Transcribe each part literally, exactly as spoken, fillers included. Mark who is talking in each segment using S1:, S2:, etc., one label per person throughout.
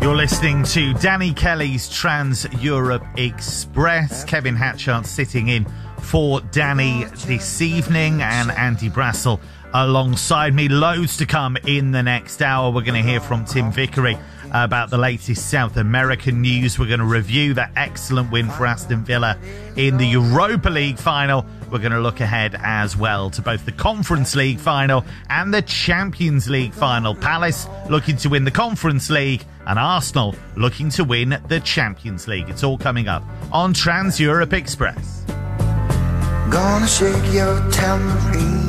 S1: You're listening to Danny Kelly's Trans-Europe Express. Kevin Hatchard sitting in for Danny this evening, and Andy Brassel alongside me. Loads to come in the next hour. We're going to hear from Tim Vickery about the latest South American news. We're going to review that excellent win for Aston Villa in the Europa League final. We're going to look ahead as well to both the Conference League final and the Champions League final. Palace looking to win the Conference League and Arsenal looking to win the Champions League. It's all coming up on Trans-Europe Express.
S2: Gonna shake your tambourine.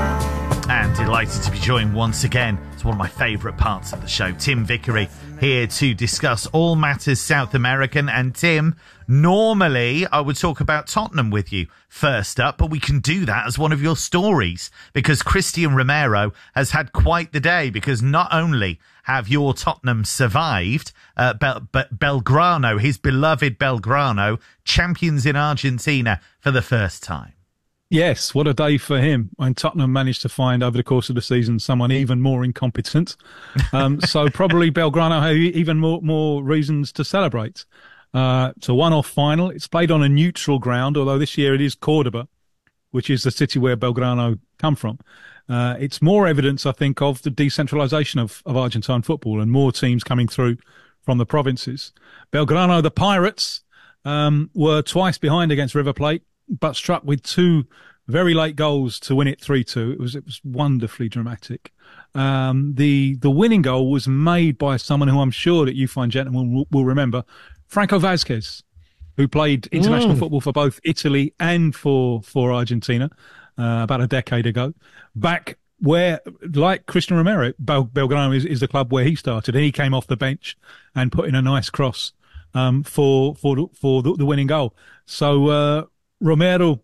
S1: And delighted to be joined once again. It's one of my favourite parts of the show. Tim Vickery here to discuss all matters South American. And Tim, normally I would talk about Tottenham with you first up, but we can do that as one of your stories because Cristian Romero has had quite the day, because not only have your Tottenham survived, uh, Bel- Be- Belgrano, his beloved Belgrano, champions in Argentina for the first time.
S3: Yes, what a day for him when Tottenham managed to find over the course of the season someone even more incompetent. Um, so probably Belgrano have even more, more reasons to celebrate. Uh, it's a one-off final. It's played on a neutral ground, although this year it is Cordoba, which is the city where Belgrano come from. Uh, it's more evidence, I think, of the decentralization of, of Argentine football and more teams coming through from the provinces. Belgrano, the Pirates, um, were twice behind against River Plate, but struck with two very late goals to win it three two. It was it was wonderfully dramatic. Um, the the winning goal was made by someone who I'm sure that you fine gentlemen will, will remember, Franco Vázquez, who played international mm. football for both Italy and for for Argentina uh, about a decade ago. Back where, like Cristian Romero, Bel- Belgrano is, is the club where he started, and he came off the bench and put in a nice cross um, for for the, for the, the winning goal. So. Uh, Romero,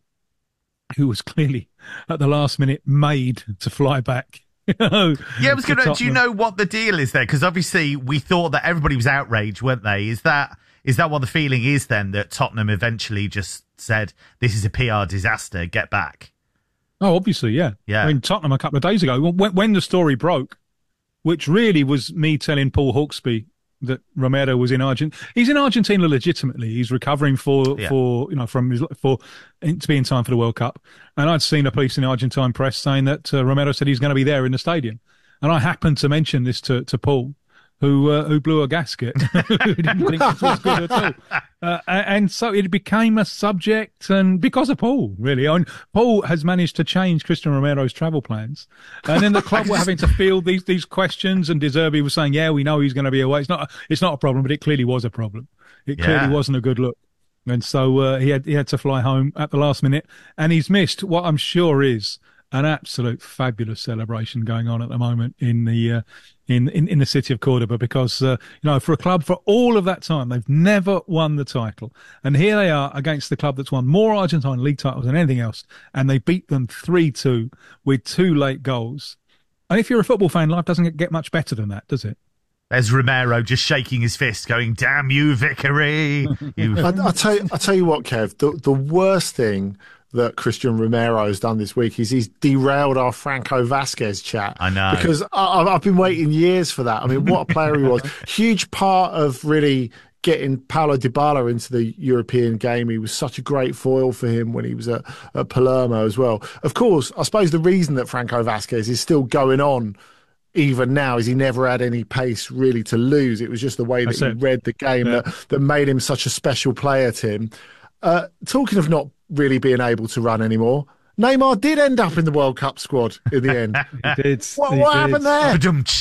S3: who was clearly at the last minute made to fly back.
S1: yeah, I was going to. Do you know what the deal is there? Because obviously we thought that everybody was outraged, weren't they? Is that is that what the feeling is then? That Tottenham eventually just said, "This is a P R disaster. Get back."
S3: Oh, obviously, yeah.
S1: Yeah.
S3: I mean, Tottenham a couple of days ago, when, when the story broke, which really was me telling Paul Hawksby that Romero was in Argentina. He's in Argentina legitimately. He's recovering for, yeah. for you know, from his, for to be in time for the World Cup. And I'd seen a piece in the Argentine press saying that uh, Romero said he's going to be there in the stadium. And I happened to mention this to, to Paul, who uh, who blew a gasket, who didn't think this was good at all. Uh, and so it became a subject, and because of Paul, really. I mean, Paul has managed to change Cristian Romero's travel plans. And then the club were having to field these these questions, and De Zerbi was saying, yeah, we know he's going to be away. It's not, it's not a problem, but it clearly was a problem. It
S1: yeah.
S3: clearly wasn't a good look. And so uh, he had he had to fly home at the last minute, and he's missed what I'm sure is an absolute fabulous celebration going on at the moment in the uh, in, in in the city of Cordoba, because uh, you know, for a club for all of that time they've never won the title, and here they are against the club that's won more Argentine league titles than anything else, and they beat them three two with two late goals. And if you're a football fan, life doesn't get much better than that, does it?
S1: There's Romero just shaking his fist, going, "Damn you, Vickery!" You...
S4: I, I tell you, I tell you what, Kev. The the worst thing that Cristian Romero has done this week is he's derailed our Franco Vázquez chat.
S1: I know.
S4: Because I, I've been waiting years for that. I mean, what a player he was. Huge part of really getting Paulo Dybala into the European game. He was such a great foil for him when he was at, at Palermo as well. Of course, I suppose the reason that Franco Vázquez is still going on even now is he never had any pace really to lose. It was just the way that That's he it. read the game yeah. that, that made him such a special player, Tim. Uh, talking of not really being able to run anymore, Neymar did end up in the World Cup squad in the end.
S3: he did.
S4: What,
S3: he
S4: what
S3: did.
S4: happened there?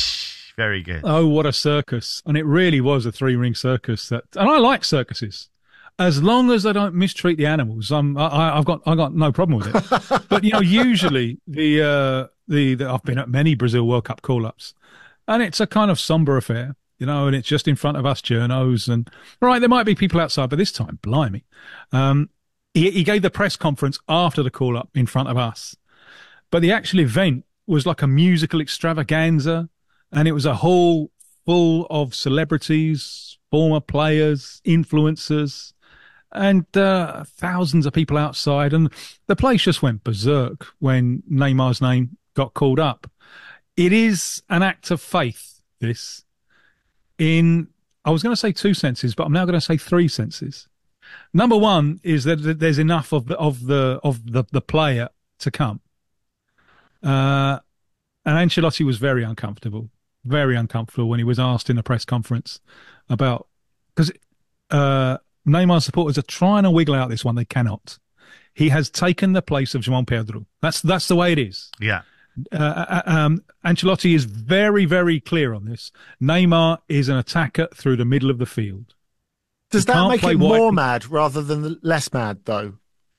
S1: Very good.
S3: Oh, what a circus. And it really was a three-ring circus. That, and I like circuses. As long as they don't mistreat the animals, I'm, I, I've got I got no problem with it. But, you know, usually the, uh, the, the I've been at many Brazil World Cup call-ups, and it's a kind of sombre affair. You know, and it's just in front of us journos, and right, there might be people outside, but this time, blimey. Um, he, he gave the press conference after the call up in front of us, but the actual event was like a musical extravaganza, and it was a hall full of celebrities, former players, influencers, and uh, thousands of people outside, and the place just went berserk when Neymar's name got called up. It is an act of faith, this. In I was going to say two senses, but I'm now going to say three senses. Number one is that there's enough of the of the of the, the player to come. Uh, and Ancelotti was very uncomfortable, very uncomfortable when he was asked in a press conference about because uh, Neymar supporters are trying to wiggle out this one, they cannot. He has taken the place of João Pedro. That's that's the way it is.
S1: Yeah.
S3: Uh, um, Ancelotti is very, very clear on this. Neymar is an attacker through the middle of the field.
S4: Does
S3: He
S4: that
S3: can't
S4: make
S3: play
S4: it
S3: wide.
S4: more mad rather than less mad, though?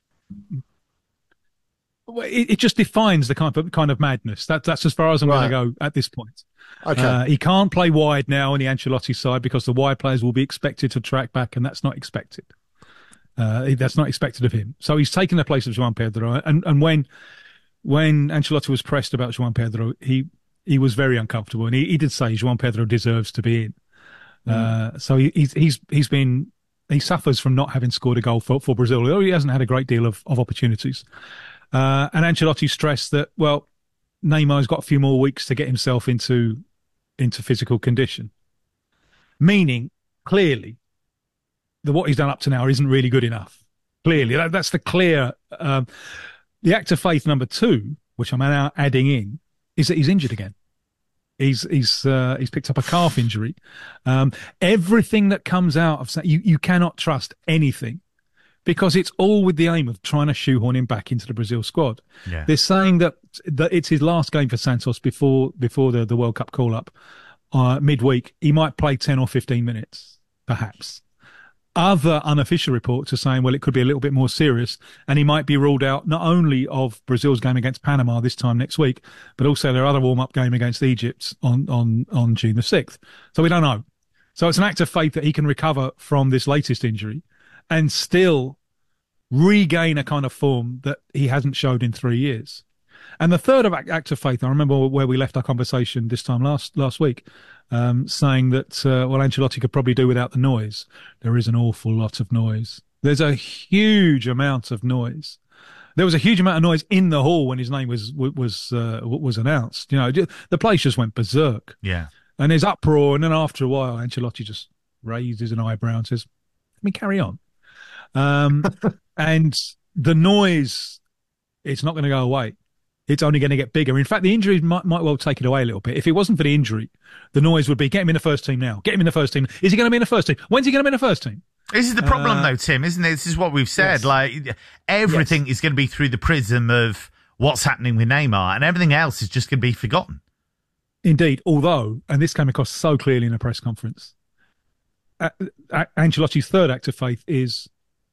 S3: Well, It, it just defines the kind of kind of madness. That that's as far as I'm
S4: Right.
S3: going to go at this point.
S4: Okay.
S3: Uh, he can't play wide now on the Ancelotti side because the wide players will be expected to track back, and that's not expected. Uh, that's not expected of him. So he's taken the place of João Pedro. And and when when Ancelotti was pressed about João Pedro, he he was very uncomfortable, and he, he did say João Pedro deserves to be in. Uh, so he, he's he's he's been he suffers from not having scored a goal for, for Brazil. Although he hasn't had a great deal of, of opportunities. Uh, and Ancelotti stressed that well, Neymar's got a few more weeks to get himself into into physical condition, meaning clearly that what he's done up to now isn't really good enough. Clearly, that, that's the clear. Um, the act of faith number two, which I'm now adding in, is that he's injured again. He's he's uh, he's picked up a calf injury. Um, everything that comes out of you you cannot trust anything because it's all with the aim of trying to shoehorn him back into the Brazil squad.
S1: Yeah.
S3: They're saying that that it's his last game for Santos before before the, the World Cup call up uh, midweek. He might play ten or fifteen minutes, perhaps. Other unofficial reports are saying, well, it could be a little bit more serious, and he might be ruled out not only of Brazil's game against Panama this time next week, but also their other warm-up game against Egypt on, on, on June the sixth. So we don't know. So it's an act of faith that he can recover from this latest injury and still regain a kind of form that he hasn't showed in three years. And the third of act of faith, I remember where we left our conversation this time last last week, um, saying that, uh, well, Ancelotti could probably do without the noise. There is an awful lot of noise. There's a huge amount of noise. There was a huge amount of noise in the hall when his name was was uh, was announced. You know, the place just went berserk.
S1: Yeah.
S3: And there's uproar, and then after a while, Ancelotti just raises an eyebrow and says, "Let me carry on." Um, and the noise, it's not going to go away. It's only going to get bigger. In fact, the injury might, might well take it away a little bit. If it wasn't for the injury, the noise would be, get him in the first team now. Get him in the first team. Is he going to be in the first team? When's he going to be in the first team?
S1: This is the problem,
S3: Uh,
S1: though, Tim, isn't it? This is what we've said.
S3: Yes.
S1: Like, everything is going to be through the prism of what's happening with Neymar, and everything else is just going to be forgotten.
S3: Indeed. Although, and this came across so clearly in a press conference, uh, uh, Ancelotti's third act of faith is,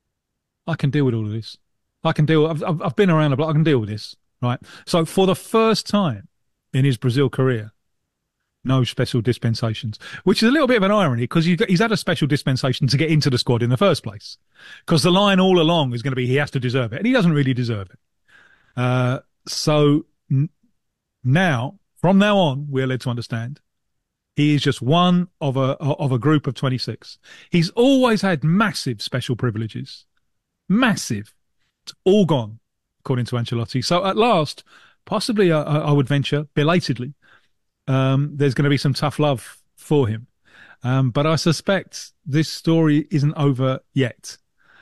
S3: I can deal with all of this. I can deal, I've, I've, I've been around the block, I can deal with this. Right. So for the first time in his Brazil career, no special dispensations, which is a little bit of an irony because he's had a special dispensation to get into the squad in the first place. Because the line all along is going to be he has to deserve it, and he doesn't really deserve it. Uh, so n- now, from now on, we're led to understand he is just one of a of a group of twenty-six. He's always had massive special privileges, massive. It's all gone, according to Ancelotti. So at last, possibly I, I would venture, belatedly, um, there's going to be some tough love for him. Um, but I suspect this story isn't over yet.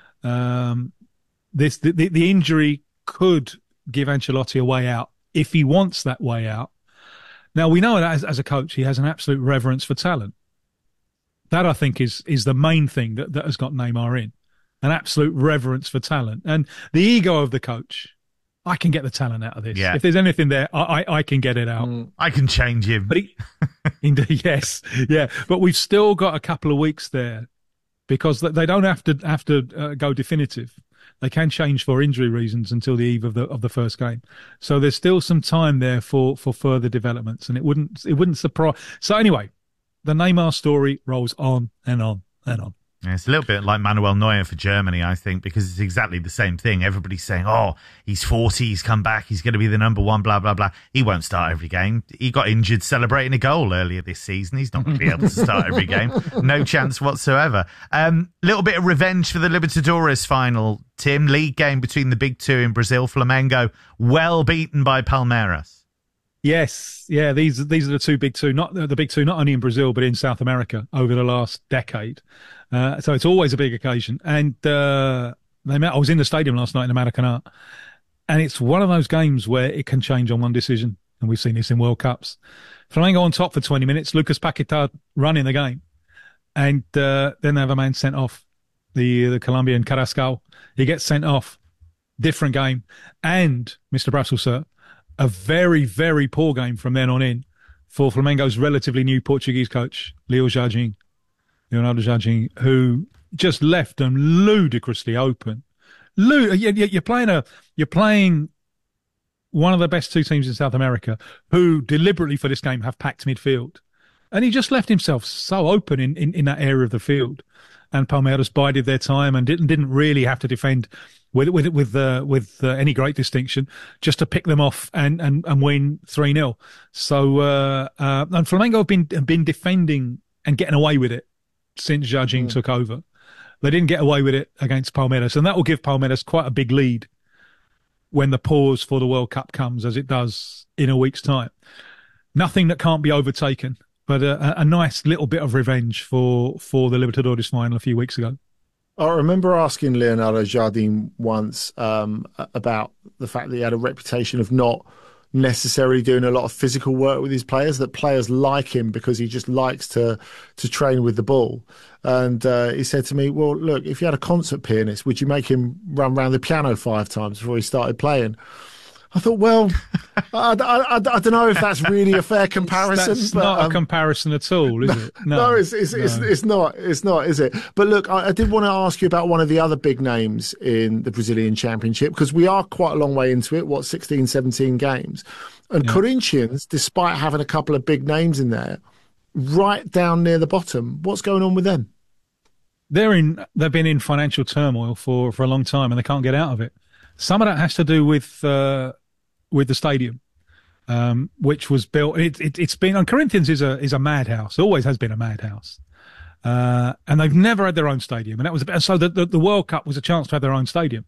S3: Um, this the, the, the injury could give Ancelotti a way out if he wants that way out. Now, we know that as, as a coach, he has an absolute reverence for talent. That, I think, is is the main thing that, that has got Neymar in. An absolute reverence for talent. And the ego of the coach, I can get the talent out of this.
S1: Yeah.
S3: If there's anything there, I, I, I can get it out.
S4: Mm.
S1: I can change him.
S3: But he, indeed, yes, yeah. But we've still got a couple of weeks there because they don't have to have to uh, go definitive. They can change for injury reasons until the eve of the of the first game. So there's still some time there for for further developments, and it wouldn't it wouldn't surprise. So anyway, the Neymar story rolls on and on and on.
S1: Yeah, it's a little bit like Manuel Neuer for Germany, I think, because it's exactly the same thing. Everybody's saying, oh, he's forty, he's come back, he's going to be the number one, blah, blah, blah. He won't start every game. He got injured celebrating a goal earlier this season. He's not going to be able to start every game. No chance whatsoever. Um, little bit of revenge for the Libertadores final, Tim. League game between the big two in Brazil. Flamengo well beaten by Palmeiras.
S3: Yes, yeah. These these are the two big two, not the big two, not only in Brazil but in South America over the last decade. Uh, so it's always a big occasion. And uh, they met. I was in the stadium last night in the Maracanã, and it's one of those games where it can change on one decision. And we've seen this in World Cups. Flamengo on top for twenty minutes. Lucas Paquetá running the game, and uh, then they have a man sent off. The the Colombian Carrascal, he gets sent off. Different game, and Mister Brassel, sir. A very, very poor game from then on in for Flamengo's relatively new Portuguese coach, Leo Jardim, Leonardo Jardim, who just left them ludicrously open. You're playing a, you're playing one of the best two teams in South America, who deliberately for this game have packed midfield, and he just left himself so open in, in, in that area of the field. And Palmeiras bided their time and didn't didn't really have to defend with with with uh, with uh, any great distinction, just to pick them off and and, and win three nil. So uh, uh, and Flamengo have been have been defending and getting away with it since Jardim mm. took over. They didn't get away with it against Palmeiras, and that will give Palmeiras quite a big lead when the pause for the World Cup comes, as it does in a week's time. Nothing that can't be overtaken. But a, a nice little bit of revenge for, for the Libertadores final a few weeks ago.
S4: I remember asking Leonardo Jardim once um, about the fact that he had a reputation of not necessarily doing a lot of physical work with his players, that players like him because he just likes to to train with the ball. And uh, he said to me, well, look, if you had a concert pianist, would you make him run around the piano five times before he started playing? I thought, well, I, I, I, I don't know if that's really a fair comparison.
S3: That's
S4: but,
S3: not
S4: um,
S3: a comparison at all, is it?
S4: No, no, it's, it's, no. It's, it's not. It's not, is it? But look, I, I did want to ask you about one of the other big names in the Brazilian Championship, because we are quite a long way into it, what, sixteen, seventeen games. And yeah. Corinthians, despite having a couple of big names in there, right down near the bottom. What's going on with them?
S3: They're in. They've been in financial turmoil for, for a long time, and they can't get out of it. Some of that has to do with uh, with the stadium, um, which was built. It, it, it's been. And Corinthians is a is a madhouse. Always has been a madhouse, uh, and they've never had their own stadium. And that was a, so. The, the the World Cup was a chance to have their own stadium,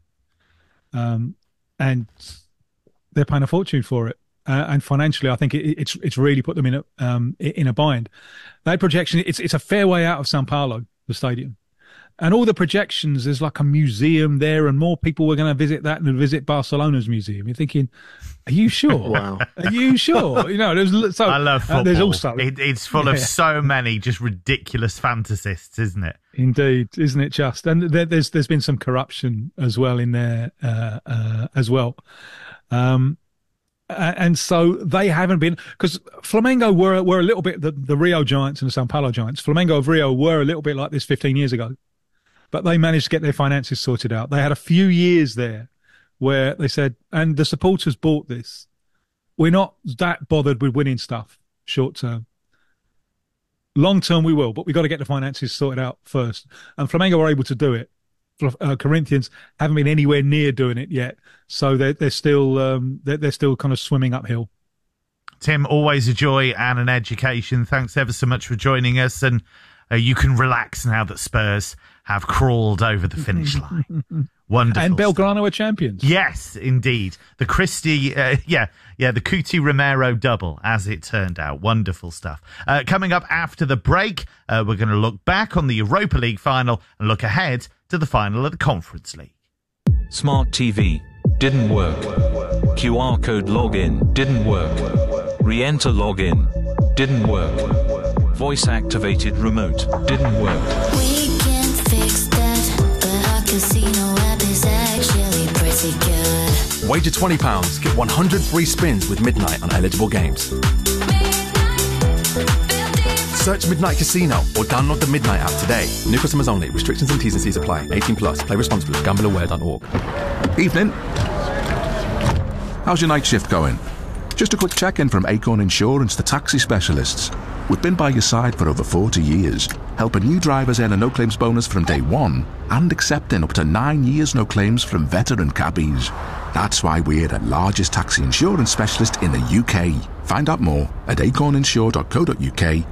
S3: um, and they're paying a fortune for it. Uh, and financially, I think it, it's it's really put them in a um, in a bind. That projection. It's it's a fair way out of Sao Paulo, the stadium. And all the projections, there's like a museum there, and more people were going to visit that than visit Barcelona's museum. You're thinking, are you sure?
S4: Wow.
S3: Are you sure? You know, there's so
S1: I love football.
S3: Uh, there's also
S1: it, it's full yeah. of so many just ridiculous fantasists, isn't it?
S3: Indeed, isn't it just? And there, there's there's been some corruption as well in there uh, uh, as well. Um, and so they haven't been, because Flamengo were were a little bit the, the Rio Giants and the Sao Paulo Giants. Flamengo of Rio were a little bit like this fifteen years ago. But they managed to get their finances sorted out. They had a few years there where they said, and the supporters bought this, we're not that bothered with winning stuff short term. Long term we will, but we've got to get the finances sorted out first. And Flamengo were able to do it. Uh, Corinthians haven't been anywhere near doing it yet. So they're, they're still um, they're, they're still kind of swimming uphill.
S1: Tim, always a joy and an education. Thanks ever so much for joining us. And uh, you can relax now that Spurs have crawled over the finish line. Wonderful.
S3: And Belgrano are champions.
S1: Yes, indeed. The Christie, uh, yeah, yeah, the Cuti Romero double, as it turned out. Wonderful stuff. Uh, coming up after the break, uh, we're going to look back on the Europa League final and look ahead to the final of the Conference League.
S5: Smart T V didn't work. Q R code login didn't work. Re-enter login didn't work. Voice activated remote didn't work.
S6: We can fix that, but our casino app is actually pretty good.
S7: Wager twenty pounds, get one hundred free spins with Midnight on eligible games. Search Midnight Casino or download the Midnight app today. New customers only. Restrictions and T's and C's apply. eighteen plus. Play responsibly. gamble aware dot org.
S8: Evening. How's your night shift going? Just a quick check-in from Acorn Insurance, the taxi specialists. We've been by your side for over forty years, helping new drivers earn a no-claims bonus from day one and accepting up to nine years no claims from veteran cabbies. That's why we're the largest taxi insurance specialist in the U K. Find out more at acorn insure dot co dot uk